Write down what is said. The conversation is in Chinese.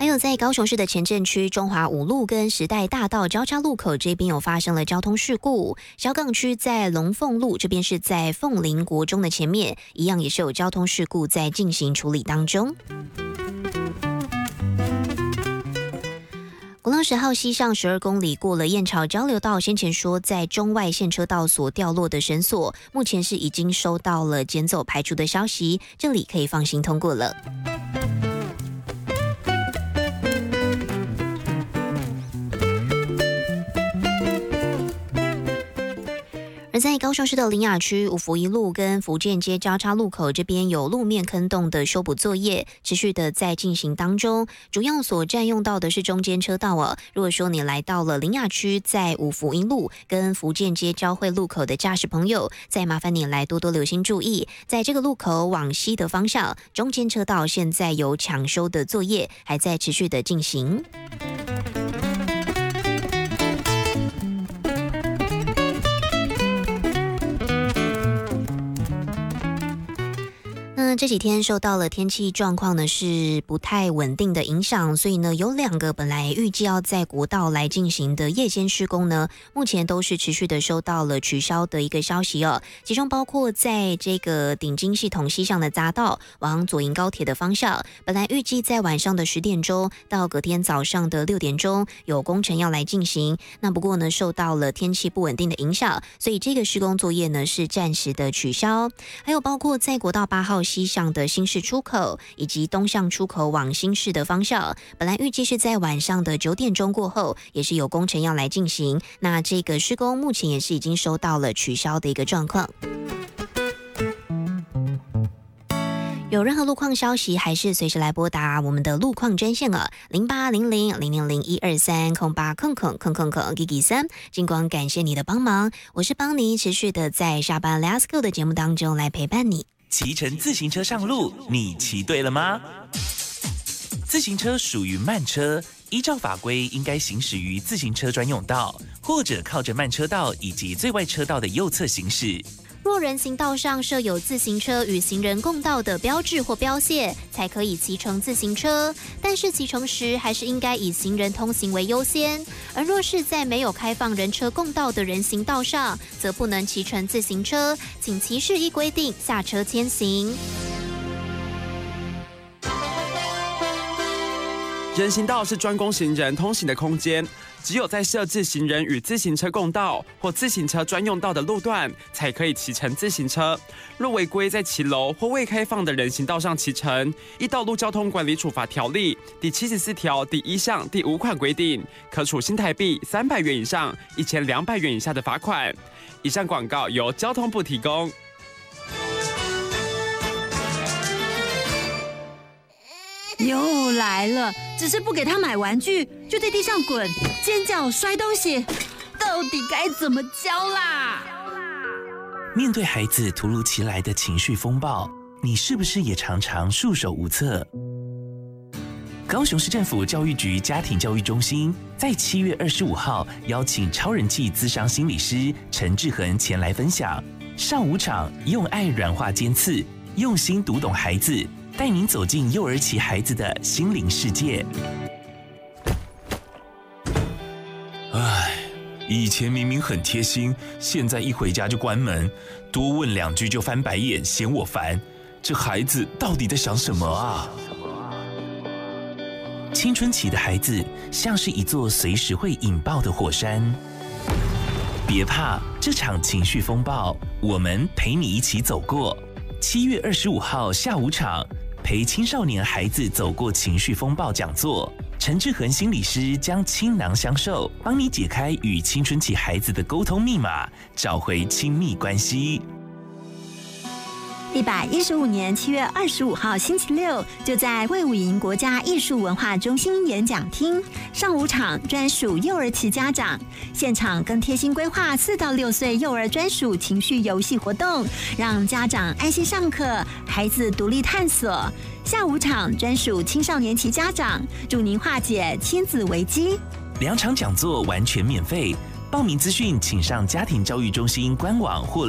有在高雄市的前镇区中华五路跟时代大道交叉路口这边有发生了交通事故，小港区在龙凤路这边是在凤林国中的前面，一样也是有交通事故在进行处理当中。国道10号西上12公里过了燕巢交流道，先前说在中外线车道所掉落的绳索，目前是已经收到了捡走排除的消息，这里可以放心通过了。而在高雄市的苓雅区五福一路跟福建街交叉路口这边有路面坑洞的修补作业，持续的在进行当中，主要所占用到的是中间车道哦。如果说你来到了苓雅区在五福一路跟福建街交汇路口的驾驶朋友，再麻烦你来多多留心注意，在这个路口往西的方向，中间车道现在有抢修的作业还在持续的进行。这几天受到了天气状况呢是不太稳定的影响，所以呢有2个本来预计要在国道来进行的夜间施工呢，目前都是持续的收到了取消的一个消息哦。其中包括在这个顶金系统西向的匝道往左营高铁的方向，本来预计在晚上的10点钟到隔天早上的6点钟有工程要来进行，那不过呢受到了天气不稳定的影响，所以这个施工作业呢是暂时的取消。还有包括在国道8号西向的新市出口以及东向出口往新市的方向，本来预计是在晚上的9点钟过后也是有工程要来进行，那这个施工目前也是已经收到了取消的一个状况。有任何路况消息还是随时来拨打我们的路况专线啊，080000012308000000Gigi3。尽管感谢你的帮忙，我是邦尼，持续的在下班 Let's Go 的节目当中来陪伴你。 骑乘自行车上路，你骑对了吗？自行车属于慢车，依照法规应该行驶于自行车专用道，或者靠着慢车道以及最外车道的右侧行驶。 若人行道上设有自行车与行人共道的标志或标线，才可以骑乘自行车，但是骑乘时还是应该以行人通行为优先。而若是在没有开放人车共道的人行道上，则不能骑乘自行车，请骑士依规定下车牵行。 人行道是专供行人通行的空间，只有在设置行人与自行车共道或自行车专用道的路段，才可以骑乘自行车。若违规在骑楼或未开放的人行道上骑乘，依《道路交通管理处罚条例》第74条第1项第5款规定，可处新台币300元以上1200元以下的罚款。以上广告由交通部提供。 又来了，只是不给他买玩具，就在地上滚、尖叫、摔东西，到底该怎么教啦？ 面对孩子突如其来的情绪风暴，你是不是也常常束手无策？高雄市政府教育局家庭教育中心在7月25号邀请超人气咨商心理师陈志恒前来分享，上午场用爱软化尖刺，用心读懂孩子，带您走进幼儿期孩子的心灵世界。唉，以前明明很贴心，现在一回家就关门，多问2句就翻白眼，嫌我烦。这孩子到底在想什么啊？青春期的孩子像是一座随时会引爆的火山，别怕，这场情绪风暴，我们陪你一起走过。7月25号下午场，陪青少年孩子走过情绪风暴讲座，陈志恒心理师将倾囊相授，帮你解开与青春期孩子的沟通密码，找回亲密关系。 115年7月25号星期六，就在卫武营国家艺术文化中心演讲厅上午场，专属幼儿期家长，现场更贴心规划4到6岁幼儿专属情绪游戏活动，让家长安心上课，孩子独立探索。下午场专属青少年期家长，助您化解亲子危机。 2场讲座完全免费，报名资讯请上家庭教育中心官网或